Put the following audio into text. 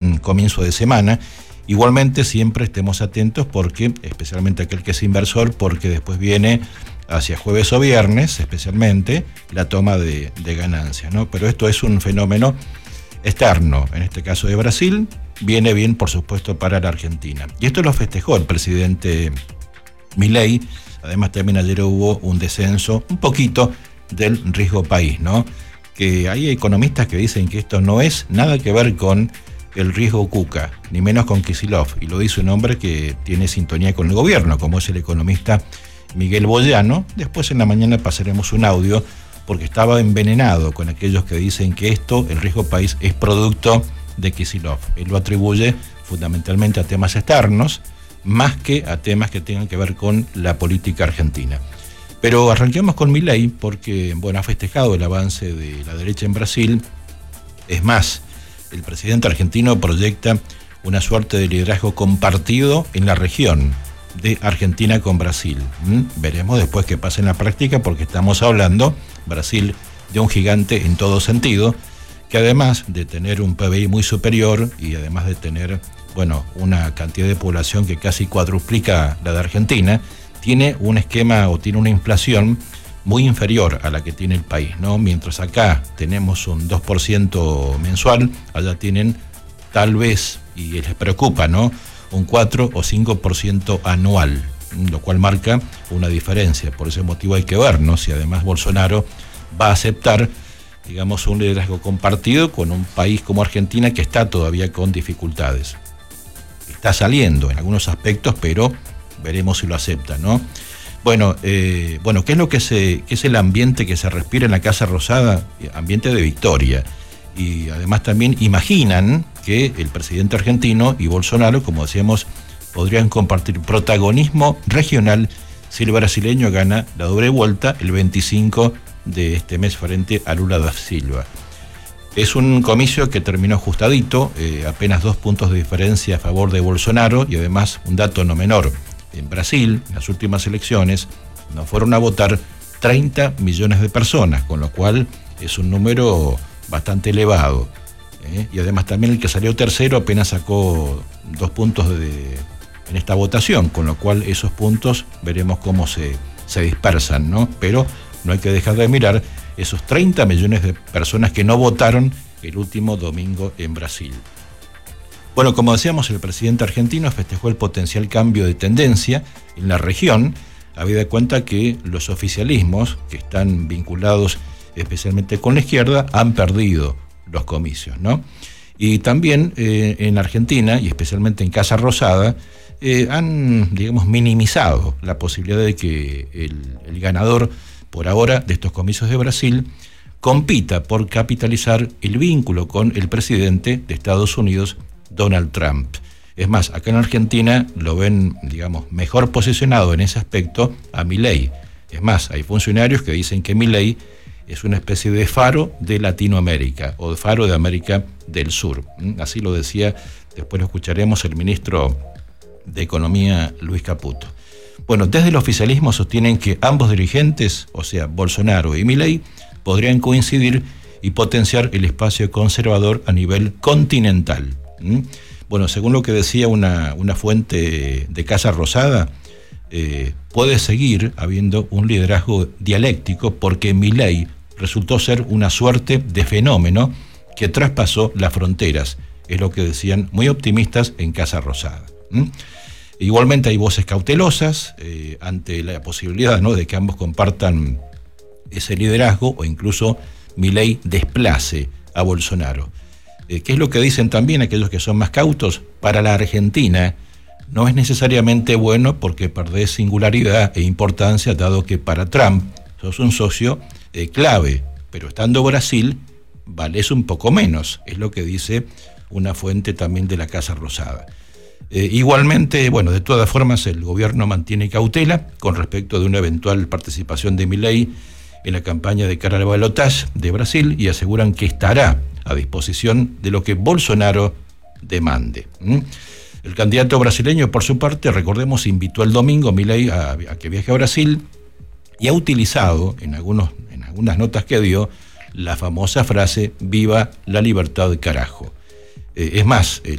comienzo de semana. Igualmente siempre estemos atentos porque, especialmente aquel que es inversor, porque después viene hacia jueves o viernes, especialmente, la toma de ganancias, ¿no? Pero esto es un fenómeno externo, en este caso de Brasil, viene bien, por supuesto, para la Argentina. Y esto lo festejó el presidente Milei. Además, también ayer hubo un descenso, un poquito, del riesgo país, ¿no? Que hay economistas que dicen que esto no es nada que ver con el riesgo Kuka, ni menos con Kicillof, y lo dice un hombre que tiene sintonía con el gobierno, como es el economista Miguel Boyano. Después en la mañana pasaremos un audio, porque estaba envenenado con aquellos que dicen que esto, el riesgo país, es producto de Kicillof. Él lo atribuye fundamentalmente a temas externos, más que a temas que tengan que ver con la política argentina. Pero arranquemos con Milei, porque ha festejado el avance de la derecha en Brasil. Es más, el presidente argentino proyecta una suerte de liderazgo compartido en la región de Argentina con Brasil. Veremos después qué pasa en la práctica, porque estamos hablando, Brasil, de un gigante en todo sentido, que además de tener un PBI muy superior y además de tener, una cantidad de población que casi cuadruplica la de Argentina, tiene un esquema o tiene una inflación muy inferior a la que tiene el país, ¿no? Mientras acá tenemos un 2% mensual, allá tienen tal vez, y les preocupa, ¿no?, un 4 o 5% anual, lo cual marca una diferencia. Por ese motivo hay que ver, ¿no?, si además Bolsonaro va a aceptar, digamos, un liderazgo compartido con un país como Argentina, que está todavía con dificultades. Está saliendo en algunos aspectos, pero veremos si lo acepta, ¿no? ¿qué es lo que qué es el ambiente que se respira en la Casa Rosada? Ambiente de victoria. Y además también imaginan que el presidente argentino y Bolsonaro, como decíamos, podrían compartir protagonismo regional si el brasileño gana la doble vuelta el 25 de este mes frente a Lula da Silva. Es un comicio que terminó ajustadito, apenas 2 puntos de diferencia a favor de Bolsonaro, y además un dato no menor. En Brasil, en las últimas elecciones, no fueron a votar 30 millones de personas, con lo cual es un número bastante elevado. Y además también el que salió tercero apenas sacó 2 puntos en esta votación, con lo cual esos puntos veremos cómo se dispersan, ¿no? Pero no hay que dejar de mirar esos 30 millones de personas que no votaron el último domingo en Brasil. Como decíamos, el presidente argentino festejó el potencial cambio de tendencia en la región, habida cuenta que los oficialismos, que están vinculados especialmente con la izquierda, han perdido los comicios, ¿no? Y también en Argentina, y especialmente en Casa Rosada, han, minimizado la posibilidad de que el ganador, por ahora, de estos comicios de Brasil, compita por capitalizar el vínculo con el presidente de Estados Unidos, Donald Trump. Es más, acá en Argentina lo ven, mejor posicionado en ese aspecto a Milei. Es más, hay funcionarios que dicen que Milei es una especie de faro de Latinoamérica o de faro de América del Sur. Así lo decía, después lo escucharemos, el ministro de Economía, Luis Caputo. Desde el oficialismo sostienen que ambos dirigentes, o sea, Bolsonaro y Milei, podrían coincidir y potenciar el espacio conservador a nivel continental. Según lo que decía una fuente de Casa Rosada, puede seguir habiendo un liderazgo dialéctico porque Milei resultó ser una suerte de fenómeno que traspasó las fronteras, es lo que decían muy optimistas en Casa Rosada. Igualmente hay voces cautelosas ante la posibilidad, ¿no?, de que ambos compartan ese liderazgo o incluso Milei desplace a Bolsonaro. ¿Qué es lo que dicen también aquellos que son más cautos? Para la Argentina no es necesariamente bueno porque perdés singularidad e importancia, dado que para Trump sos un socio clave, pero estando Brasil valés un poco menos, es lo que dice una fuente también de la Casa Rosada. Igualmente, de todas formas, el gobierno mantiene cautela con respecto de una eventual participación de Milei en la campaña de cara al balotaje de Brasil y aseguran que estará a disposición de lo que Bolsonaro demande. El candidato brasileño, por su parte, recordemos, invitó el domingo a Milei a que viaje a Brasil y ha utilizado en algunas notas que dio la famosa frase "viva la libertad, carajo". Es más,